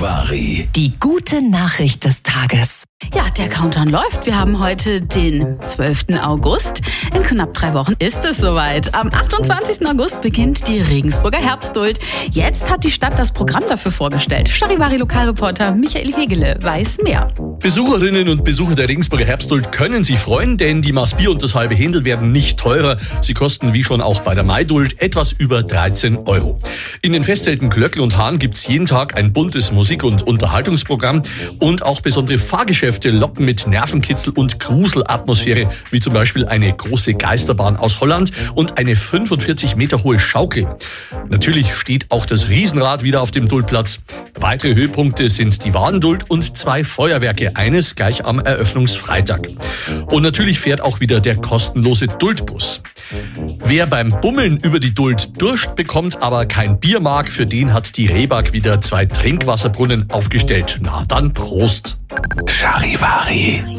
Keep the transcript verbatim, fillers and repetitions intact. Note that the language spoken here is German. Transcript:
Charivari. Die gute Nachricht des Tages. Ja, der Countdown läuft. Wir haben heute den zwölften August. In knapp drei Wochen ist es soweit. Am achtundzwanzigsten August beginnt die Regensburger Herbstduld. Jetzt hat die Stadt das Programm dafür vorgestellt. Charivari-Lokalreporter Michael Hegele weiß mehr. Besucherinnen und Besucher der Regensburger Herbstduld können sich freuen, denn die Maß Bier und das halbe Händel werden nicht teurer. Sie kosten wie schon auch bei der Maiduld etwas über dreizehn Euro. In den Festzelten Glöckl und Hahn gibt's jeden Tag ein buntes Musik- und Unterhaltungsprogramm und auch besondere Fahrgeschäfte locken mit Nervenkitzel und Gruselatmosphäre, wie zum Beispiel eine große Geisterbahn aus Holland und eine fünfundvierzig Meter hohe Schaukel. Natürlich steht auch das Riesenrad wieder auf dem Duldplatz. Weitere Höhepunkte sind die Wadenduld und zwei Feuerwerke, eines gleich am Eröffnungsfreitag. Und natürlich fährt auch wieder der kostenlose Duldbus. Wer beim Bummeln über die Duld Durst bekommt, aber kein Bier mag, für den hat die Rehbag wieder zwei Trinkwasserbrunnen aufgestellt. Na dann Prost! Charivari.